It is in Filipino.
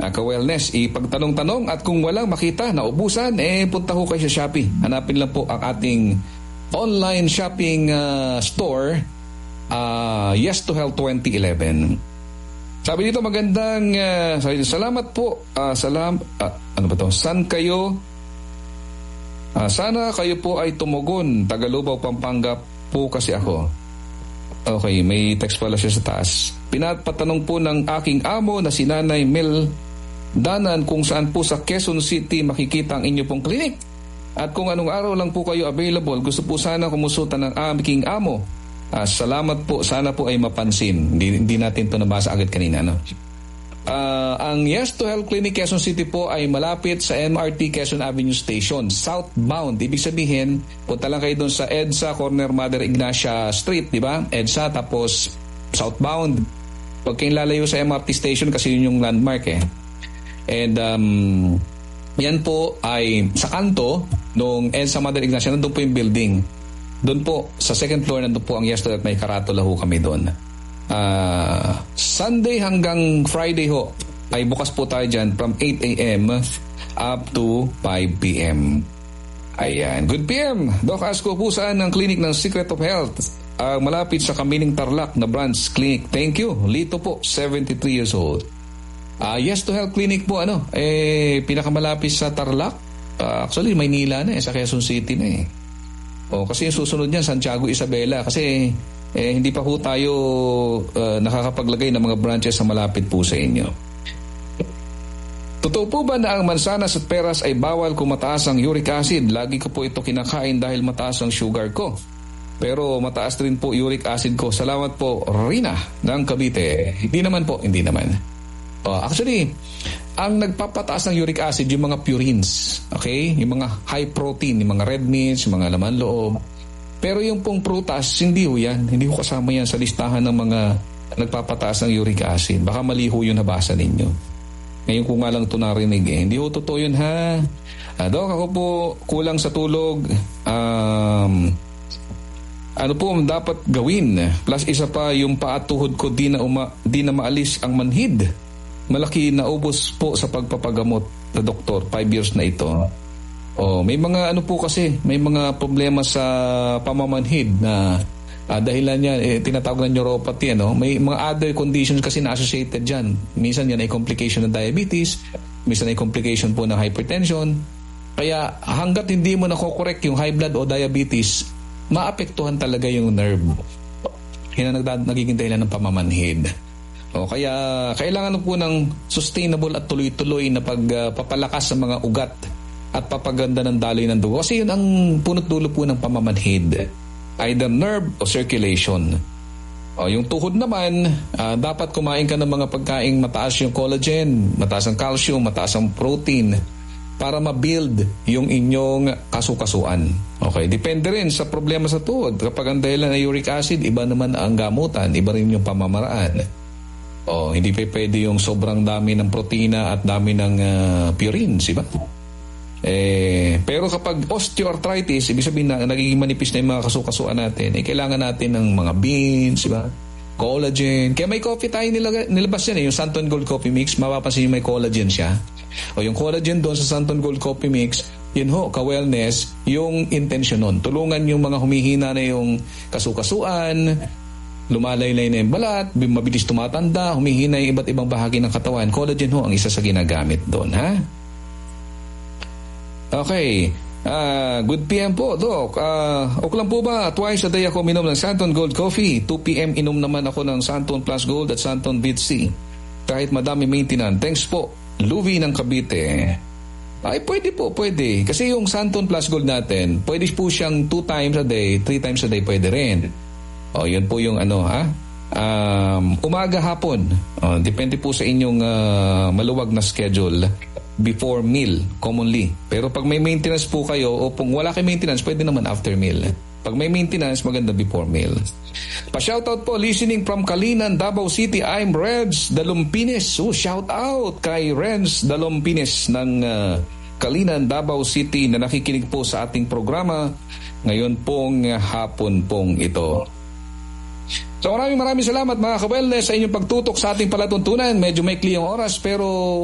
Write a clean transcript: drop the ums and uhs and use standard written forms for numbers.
ka-wellness, ipagtanong-tanong at kung walang makita, naubusan, punta ho kayo sa Shopee. Hanapin lang po ang ating online shopping store, Yes to Health 2011. Sabi dito magandang, salamat po, ano ba to? San kayo? Sana kayo po ay tumugon. Tagalubaw, Pampanga po kasi ako. Okay, may text pala siya sa taas. Pinapatanong po ng aking amo na si Nanay Mel Danan kung saan po sa Quezon City makikita ang inyo pong klinik. At kung anong araw lang po kayo available. Gusto po sana kumusulta ng aking amo. Salamat po, sana po ay mapansin. Hindi natin ito nabasa agad kanina, no? Ang Yes to Health Clinic Quezon City po ay malapit sa MRT Quezon Avenue Station, southbound. Ibig sabihin, punta lang kayo doon sa EDSA, corner Mother Ignacia Street, di ba? EDSA, tapos southbound. Huwag kayong lalayo sa MRT station kasi yun yung landmark eh. And yan po ay sa kanto nung EDSA Mother Ignacia, nandun po yung building. Doon po, sa second floor, nandun po ang Yes to Health, may karatula ho kami doon. Sunday hanggang Friday ho ay bukas po tayo dyan from 8 a.m. up to 5 p.m. Ayan, good PM. Doc, ask ko po saan ang clinic ng Secret of Health malapit sa Kamining Tarlac na branch clinic. Thank you. Lito po, 73 years old. Yes to Health Clinic po, pinakamalapit sa Tarlac. Actually, Maynila na sa Quezon City na kasi yung susunod niyan, Santiago Isabela. Kasi hindi pa po tayo nakakapaglagay ng mga branches sa malapit po sa inyo. Totoo po ba na ang mansanas at peras ay bawal kung mataas ang uric acid? Lagi ko po ito kinakain dahil mataas ang sugar ko. Pero mataas rin po uric acid ko. Salamat po, Rina ng Cavite. Hindi naman po, hindi naman. Actually, ang nagpapataas ng uric acid yung mga purines. Okay? Yung mga high protein, yung mga red meats, yung mga laman loob. Pero yung pong prutas, hindi ho yan. Hindi ho kasama yan sa listahan ng mga nagpapataas ng uric acid. Baka mali ho yung nabasa ninyo. Ngayon ko nga lang ito narinig Hindi ho totoo yun ha. Dok, ako po kulang sa tulog. Ano po dapat gawin? Plus isa pa yung paa at tuhod ko di na maalis ang manhid. Malaki na ubos po sa pagpapagamot na doktor. 5 years na ito. May mga may mga problema sa pamamanhid na dahilan yan, tinatawag na neuropathy, May mga other conditions kasi na associated dyan. Minsan yan ay complication ng diabetes, minsan ay complication po ng hypertension. Kaya hanggat hindi mo nakokorek yung high blood o diabetes, maapektuhan talaga yung nerve. Yan ang nagiging dahilan ng pamamanhid. Kaya kailangan po ng sustainable at tuloy-tuloy na pagpapalakas sa mga ugat at papaganda ng daloy ng dugo. Kasi yun ang punot dulo po ng pamamanhid. Either nerve o circulation. Yung tuhod naman, dapat kumain ka ng mga pagkaing mataas yung collagen, mataas ang calcium, mataas ang protein para ma-build yung inyong kasukasuan. Okay, depende rin sa problema sa tuhod. Kapag ang dahilan ay uric acid, iba naman ang gamutan, iba rin yung pamamaraan. Hindi pa pwede yung sobrang dami ng protina at dami ng purines, diba? Pero kapag osteoarthritis, ibig sabihin na nagiging manipis na yung mga kasukasuan natin, kailangan natin ng mga beans, diba? Collagen. Kaya may coffee tayo nilabas yan yung Santon Gold Coffee Mix. Mapapansin yung may collagen siya. Yung collagen doon sa Santon Gold Coffee Mix, yun ho, ka-wellness, yung intention nun. Tulungan yung mga humihina na yung kasukasuan, lumalaylay na yung balat, mabilis tumatanda, humihina yung iba't ibang bahagi ng katawan. Collagen ho ang isa sa ginagamit doon, ha? Okay. Good PM po, Doc. Okay lang po ba? Twice a day ako minom ng Santon Gold Coffee. 2 PM inom naman ako ng Santon Plus Gold at Santon Beat C. Kahit madami maintenance. Thanks po. Luvi ng Cavite. Ay, pwede po, pwede. Kasi yung Santon Plus Gold natin, pwede po siyang 2 times a day, 3 times a day, pwede rin. Yun po yung umaga, hapon. Depende po sa inyong maluwag na schedule. Before meal, commonly. Pero pag may maintenance po kayo, o kung wala kayo maintenance, pwede naman after meal. Pag may maintenance, maganda before meal. Pa-shoutout po, listening from Kalinan, Davao City, I'm Reds Dalumpines. Shoutout kay Reds Dalumpines ng Kalinan, Davao City na nakikinig po sa ating programa ngayon pong hapon pong ito. So maraming salamat mga ka-wellness sa inyong pagtutok sa ating palatuntunan. Medyo maikli ang oras pero